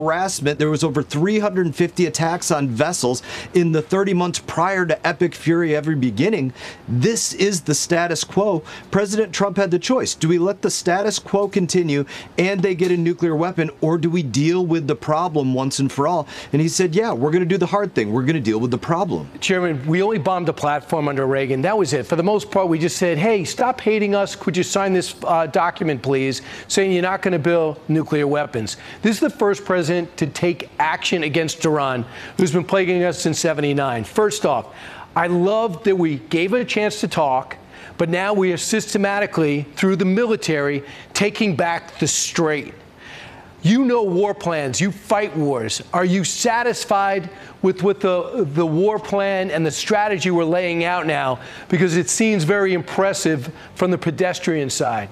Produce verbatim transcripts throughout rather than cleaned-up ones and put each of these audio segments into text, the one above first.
harassment. There was over three hundred fifty attacks on vessels in the thirty months prior to Epic Fury ever beginning. This is the status quo. President Trump had the choice. Do we let the status quo continue and they get a nuclear weapon, or do we deal with the problem once and for all? And he said, yeah, we're going to do the hard thing. We're going to deal with the problem. Chairman, we only bombed a platform under Reagan. That was it. For the most part, we just said, hey, stop hating us. Could you sign this uh, document, please, saying you're not going to build nuclear weapons? This is the first president to take action against Iran, who's been plaguing us since seventy-nine. First off, I love that we gave it a chance to talk, but now we are systematically, through the military, taking back the strait. You know war plans. You fight wars. Are you satisfied with, with the, the war plan and the strategy we're laying out now? Because it seems very impressive from the pedestrian side.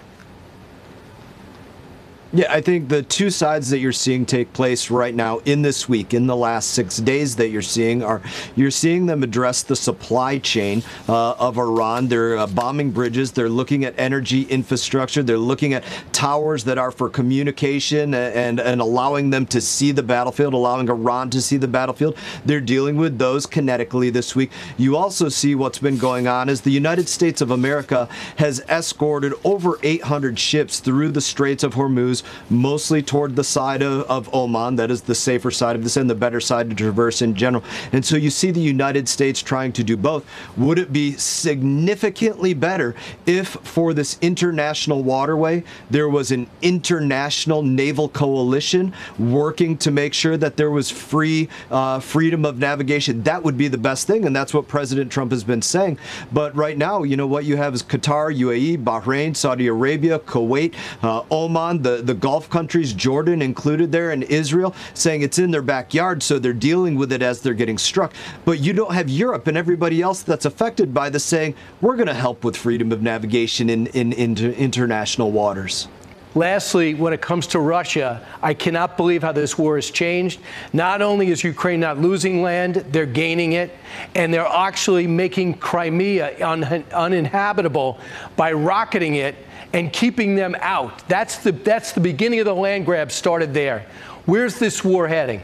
Yeah, I think the two sides that you're seeing take place right now in this week, in the last six days that you're seeing, are you're seeing them address the supply chain uh, of Iran. They're uh, bombing bridges. They're looking at energy infrastructure. They're looking at towers that are for communication and, and allowing them to see the battlefield, allowing Iran to see the battlefield. They're dealing with those kinetically this week. You also see what's been going on is the United States of America has escorted over eight hundred ships through the Straits of Hormuz, mostly toward the side of, of Oman. That is the safer side of this and the better side to traverse in general. And so you see the United States trying to do both. Would it be significantly better if for this international waterway there was an international naval coalition working to make sure that there was free uh, freedom of navigation? That would be the best thing, and that's what President Trump has been saying. But right now, you know, what you have is Qatar, U A E, Bahrain, Saudi Arabia, Kuwait, uh, Oman, the, the Gulf countries, Jordan included there, and Israel, saying it's in their backyard, so they're dealing with it as they're getting struck. But you don't have Europe and everybody else that's affected by this saying, we're going to help with freedom of navigation in, in, in international waters. Lastly, when it comes to Russia, I cannot believe how this war has changed. Not only is Ukraine not losing land, they're gaining it, and they're actually making Crimea un uninhabitable by rocketing it and keeping them out. That's the, that's the beginning of the land grab started there. Where's this war heading?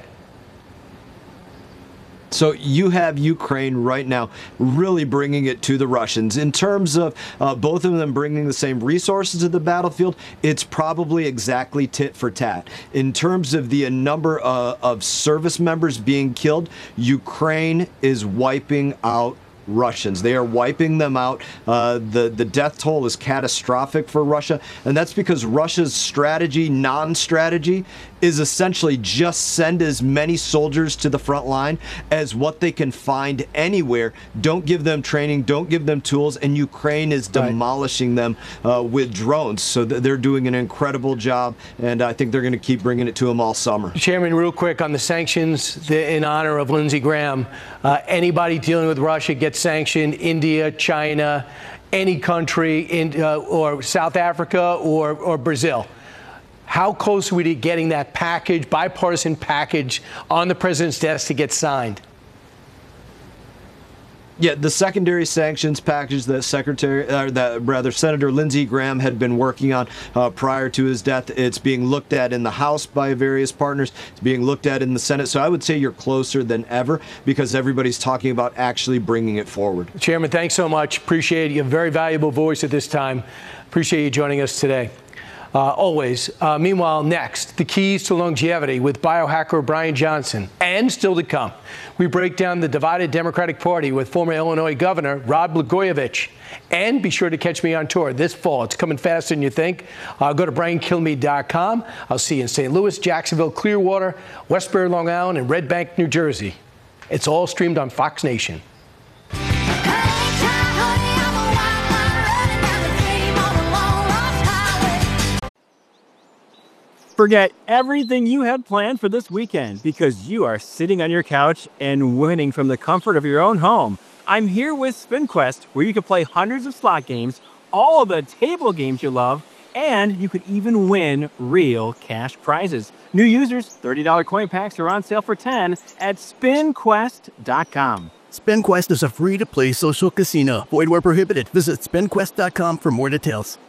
So you have Ukraine right now really bringing it to the Russians. In terms of uh, both of them bringing the same resources to the battlefield, it's probably exactly tit for tat. In terms of the number uh, of service members being killed, Ukraine is wiping out Russians. They are wiping them out. Uh, the, the death toll is catastrophic for Russia, and that's because Russia's strategy, non-strategy, is essentially just send as many soldiers to the front line as what they can find anywhere. Don't give them training, don't give them tools, and Ukraine is demolishing right. them uh, with drones. So th they're doing an incredible job, and I think they're going to keep bringing it to them all summer. Chairman, real quick on the sanctions the, in honor of Lindsey Graham, uh, anybody dealing with Russia gets sanctioned, India, China, any country, in, uh, or South Africa or, or Brazil. How close are we to getting that package, bipartisan package, on the president's desk to get signed? Yeah, the secondary sanctions package that Secretary, or that rather Senator Lindsey Graham had been working on uh, prior to his death, it's being looked at in the House by various partners. It's being looked at in the Senate. So I would say you're closer than ever because everybody's talking about actually bringing it forward. Chairman, thanks so much. Appreciate it. You have a very valuable voice at this time. Appreciate you joining us today. Uh, always. Uh, meanwhile, next, the keys to longevity with biohacker Brian Johnson. And still to come, we break down the divided Democratic Party with former Illinois Governor Rod Blagojevich. And be sure to catch me on tour this fall. It's coming faster than you think. Uh, go to brian kilmeade dot com. I'll see you in Saint Louis, Jacksonville, Clearwater, Westbury, Long Island, and Red Bank, New Jersey. It's all streamed on Fox Nation. Forget everything you had planned for this weekend because you are sitting on your couch and winning from the comfort of your own home. I'm here with SpinQuest, where you can play hundreds of slot games, all of the table games you love, and you could even win real cash prizes. New users, thirty dollar coin packs are on sale for ten dollars at spin quest dot com. SpinQuest is a free-to-play social casino. Void where prohibited. Visit spin quest dot com for more details.